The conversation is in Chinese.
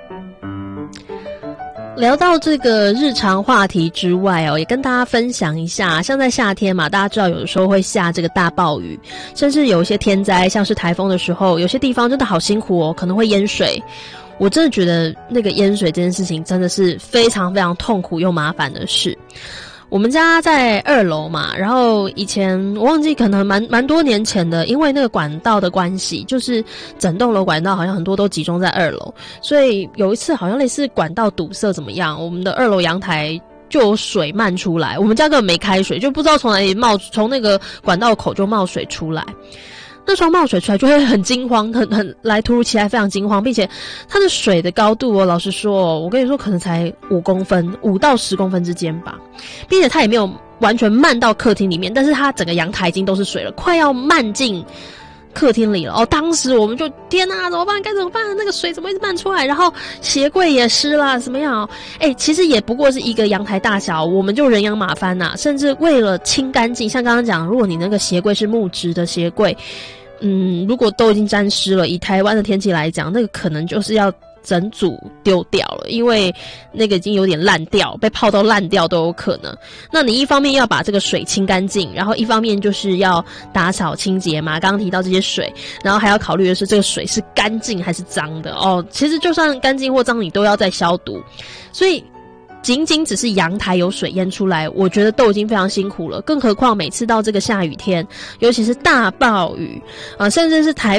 聊到这个日常话题之外也跟大家分享一下，像在夏天嘛，大家知道有的时候会下这个大暴雨，甚至有一些天灾，像是台风的时候，有些地方真的好辛苦可能会淹水。我真的觉得那个淹水这件事情真的是非常非常痛苦又麻烦的事。我们家在2楼嘛，然后以前我忘记可能蛮多年前的，因为那个管道的关系，就是整栋楼管道好像很多都集中在2楼，所以有一次好像类似管道堵塞怎么样，我们的2楼阳台就有水漫出来，我们家根本没开水，就不知道从哪里从那个管道口就冒水出来。那时候冒水出来就会很惊慌，很来突如其来，非常惊慌，并且它的水的高度老实说我跟你说可能才5公分，5到10公分之间吧，并且它也没有完全漫到客厅里面，但是它整个阳台已经都是水了，快要漫进客厅里了当时我们就天啊，怎么办？该怎么办？那个水怎么一直漫出来？然后鞋柜也湿了，怎么样？其实也不过是一个阳台大小，我们就人仰马翻甚至为了清干净，像刚刚讲，如果你那个鞋柜是木质的鞋柜，如果都已经沾湿了，以台湾的天气来讲，那个可能就是要整组丢掉了，因为那个已经有点烂掉，被泡到烂掉都有可能。那你一方面要把这个水清干净，然后一方面就是要打扫清洁嘛，刚刚提到这些水，然后还要考虑的是这个水是干净还是脏的其实就算干净或脏你都要再消毒，所以仅只是阳台有水淹出来，我觉得都已经非常辛苦了，更何况每次到这个下雨天，尤其是大暴雨甚至是台